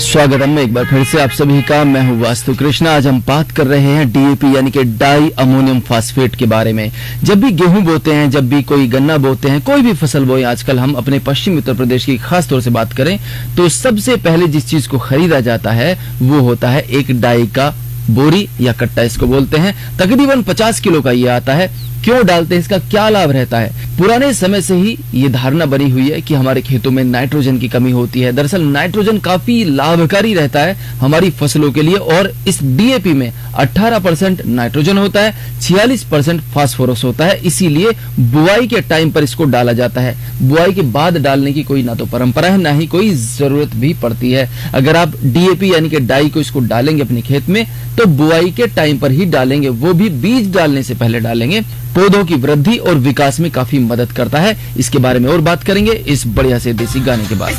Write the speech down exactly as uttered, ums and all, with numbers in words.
स्वागतम है एक बार फिर से आप सभी का। मैं हूं वास्तु कृष्णा। आज हम बात कर रहे हैं डीएपी यानी कि डाई अमोनियम फास्फेट के बारे में। जब भी गेहूं बोते हैं, जब भी कोई गन्ना बोते हैं, कोई भी फसल बोए, आजकल हम अपने पश्चिमी उत्तर प्रदेश की खास तौर से बात करें तो सबसे पहले जिस चीज को खरीदा जाता है वो होता है एक डाई का बोरी या कट्टा इसको बोलते हैं। तकरीबन पचास किलो का ये आता है। क्यों डालते हैं, इसका क्या लाभ रहता है? पुराने समय से ही ये धारणा बनी हुई है कि हमारे खेतों में नाइट्रोजन की कमी होती है। दरअसल नाइट्रोजन काफी लाभकारी रहता है हमारी फसलों के लिए और इस डीएपी में अठारह परसेंट नाइट्रोजन होता है, छियालीस परसेंट फास्फोरस होता है। इसीलिए बुआई के टाइम पर इसको डाला जाता है। बुआई के बाद डालने की कोई ना तो परंपरा है, ना ही कोई जरूरत भी पड़ती है। अगर आप डीएपी यानी कि डाई को इसको डालेंगे अपने खेत में तो बुआई के टाइम पर ही डालेंगे, वो भी बीज डालने से पहले डालेंगे। पौधों की वृद्धि और विकास में काफी मदद करता है। इसके बारे में और बात करेंगे इस बढ़िया से देसी गाने के बाद।